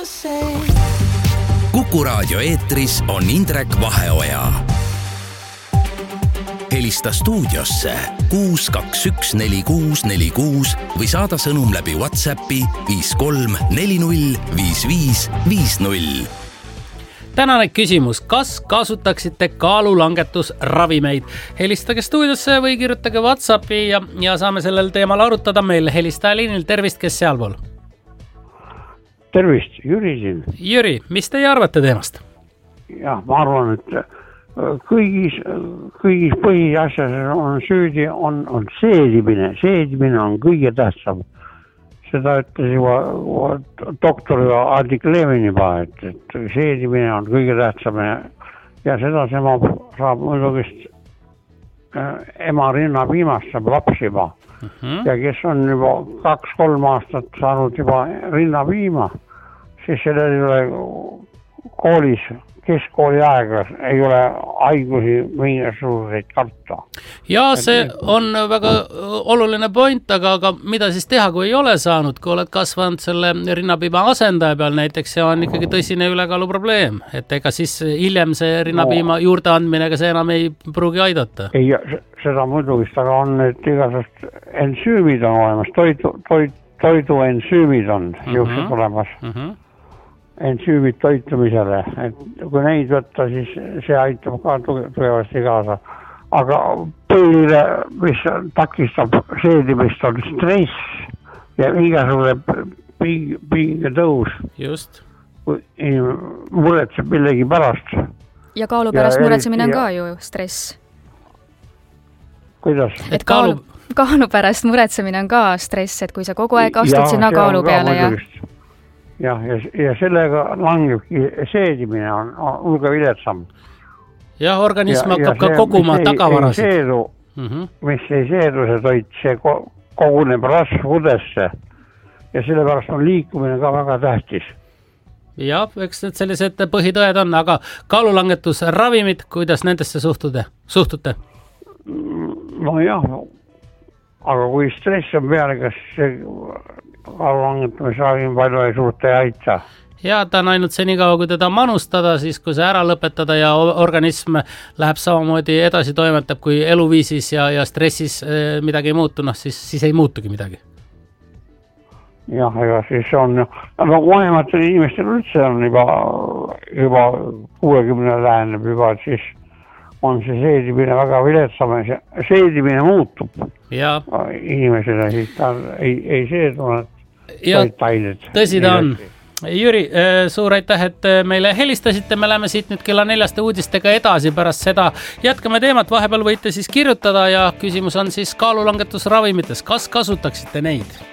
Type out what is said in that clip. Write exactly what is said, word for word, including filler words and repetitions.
Kuku Raadio eetris on Indrek Vaheoja. Helista stuudiosse kuus kaks üks neli kuus neli kuus või saada sõnum läbi WhatsAppi viis kolm neli null viis viis viis null. Tänane küsimus, kas kasutaksite kaalulangetusravimeid? Helistage stuudiosse või kirjutage WhatsAppi ja, ja saame sellel teemal arutada meil helistaja liinil. Tervist, kes sealpool? Tervist, Jüri siin. Jüri, mis teie arvate teemast? Jah, ma arvan, et kõigis, kõigis põhiasjas on süüdi, on, on seedimine. Seedimine on kõige tähtsam. Seda ütles juba doktor Adik Levin juba, et, et seedimine on kõige tähtsam ja, ja seda sema saab muidugist ema rinnapiimast saab laps juba. Uh-huh. Ja kes on juba kaks-kolm aastat saanud juba rinnapiima, siis sellel ei ole koolis keskkooli aega ei ole haigusi mingisuguseid karta. Ja see on väga oluline point, aga, aga mida siis teha, kui ei ole saanud, kui oled kasvanud selle rinnapiima asendaja peal näiteks ja on ikkagi tõsine ülekaalu probleem, et ega siis hiljem see rinnapiima no. juurde andmine, ega see enam ei pruugi aidata? Ei, seda muidugist, aga on need igasust ensüümid on olemas, toidu, toidu, toidu ensüümid on uh-huh. juuksed olemas. Uh-huh. Ensüümid toitumisele, et kui neid võtta, siis see aitab ka tugevasti kaasa. Aga põhiline, mis takistab seedimist, on stress ja igasugune pinge tõus. Just. Kui muretseb millegi pärast. Ja kaalu pärast ja, muretsemine on ka ju stress. Kuidas? Et kaalu, kaalu pärast muretsemine on ka stress, et kui sa kogu aeg astud ja, sinna kaalu peale ja... Ja, ja, ja sellega langebki seedimine on, on hulga viletsam. Ja organism hakkab ka koguma tagavarasid. Ei seedu, uh-huh. mis ei seedu see toit, see koguneb rasvudesse ja sellepärast on liikumine ka väga tähtis. Ja, eks need sellised põhitõed on, aga kaalulangetusravimid, kuidas nendesse suhtute? suhtute? No jah, aga kui stress on peale, kas see kaalulangetamisravim palju ei suurta ja aita. Ja, ta on ainult see nii kaua, kui teda manustada, siis kui see ära lõpetada ja organism läheb samamoodi edasi toimetab, kui eluviisis ja, ja stressis midagi ei muutu, noh, siis, siis ei muutugi midagi. Jah, ega siis on, aga vanematel inimestel üldse on juba, juba kuuekümne läheneb juba, siis on see seedimine väga viletsam ja seedimine muutub ja. Inimesele, siis ta ei, ei seedu need tained. Tõsi ta on. Jüri, suur aitäh, et meile helistasite. Me läheme siit nüüd kella neljaste uudistega edasi pärast seda. Jätkame teemat, vahepeal võite siis kirjutada ja küsimus on siis kaalulangetusravimites. Kas kasutaksite neid?